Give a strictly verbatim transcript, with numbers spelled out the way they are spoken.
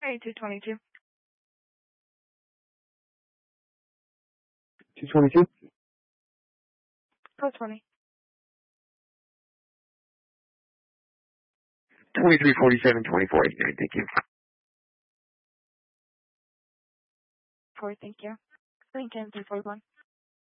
Hey, two twenty-two. two twenty-two? four twenty. twenty-three forty-seven, twenty-four eighty-nine, thank you. Four, thank you. Lincoln, three forty-one.